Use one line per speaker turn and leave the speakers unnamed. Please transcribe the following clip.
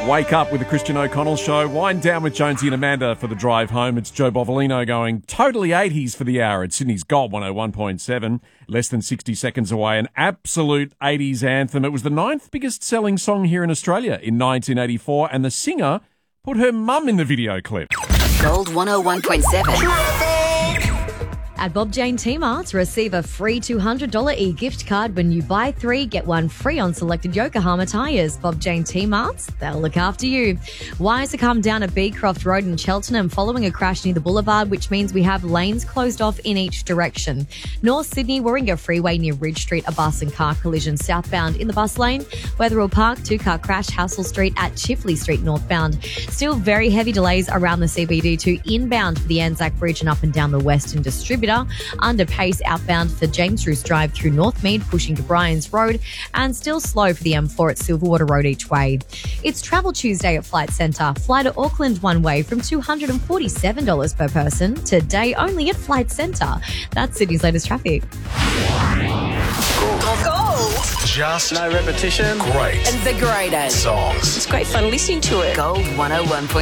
Wake up with the Christian O'Connell Show. Wind down with Jonesy and Amanda for the drive home. It's Joe Bovolino going totally 80s for the hour at Sydney's Gold 101.7. Less than 60 seconds away. An absolute 80s anthem. It was the 9th biggest selling song here in Australia in 1984, and the singer put her mum in the video clip.
Gold 101.7.
At Bob Jane T-Marts, receive a free $200 e-gift card when you buy 3, get 1 free on selected Yokohama tyres. Bob Jane T-Marts, they'll look after you. Wires are come down at Beecroft Road in Cheltenham following a crash near the boulevard, which means we have lanes closed off in each direction. North Sydney, Warringah Freeway near Ridge Street, a bus and car collision southbound in the bus lane. Wetherell Park, 2-car crash, Hassel Street at Chifley Street northbound. Still very heavy delays around the CBD to inbound for the Anzac Bridge and up and down the Western Distributor. Under pace outbound for James Roos Drive through Northmead, pushing to Bryans Road, and still slow for the M4 at Silverwater Road each way. It's Travel Tuesday at Flight Centre. Fly to Auckland one way from $247 per person. Today only at Flight Centre. That's Sydney's latest traffic.
Gold.
Just
No repetition.
great
And the greatest.
songs.
It's great fun listening to it.
Gold 101.7.